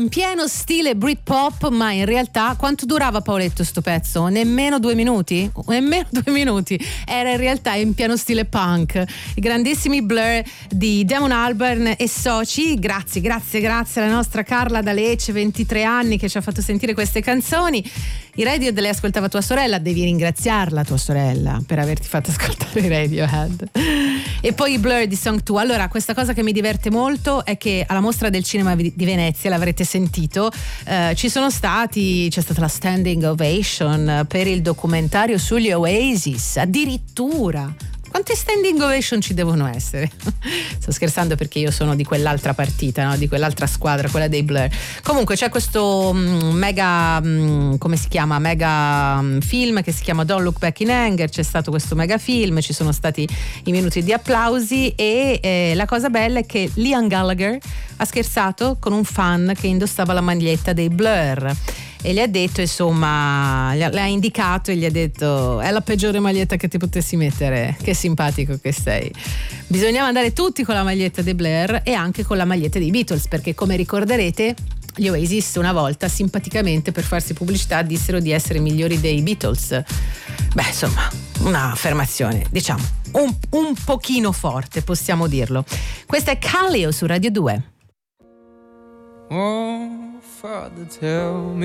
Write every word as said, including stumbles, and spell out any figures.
in pieno stile Britpop, ma in realtà quanto durava, Paoletto, sto pezzo? Nemmeno due minuti? Nemmeno due minuti. Era in realtà in pieno stile punk. I grandissimi Blur di Damon Albarn e soci. Grazie, grazie, grazie alla nostra Carla da Lecce, ventitré anni, che ci ha fatto sentire queste canzoni. I Radio le ascoltava tua sorella, devi ringraziarla tua sorella per averti fatto ascoltare i Radiohead. E poi i Blur di Song due. Allora, questa cosa che mi diverte molto è che alla Mostra del Cinema di Venezia, l'avrete sentito, eh, ci sono stati c'è stata la standing ovation per il documentario sugli Oasis, addirittura. Quante standing ovation ci devono essere? Sto scherzando, perché io sono di quell'altra partita, no? Di quell'altra squadra, quella dei Blur. Comunque c'è questo um, mega, um, come si chiama? Mega um, film che si chiama Don't Look Back in Anger. C'è stato questo mega film, ci sono stati i minuti di applausi e eh, la cosa bella è che Liam Gallagher ha scherzato con un fan che indossava la maglietta dei Blur. E gli ha detto, insomma, le ha indicato e gli ha detto: è la peggiore maglietta che ti potessi mettere, che simpatico che sei. Bisognava andare tutti con la maglietta dei Blur e anche con la maglietta dei Beatles, perché come ricorderete gli Oasis una volta simpaticamente, per farsi pubblicità, dissero di essere migliori dei Beatles. Beh, insomma, un'affermazione, diciamo, un, un pochino forte, possiamo dirlo. Questa è Kallio su Radio due. Oh, Father, tell me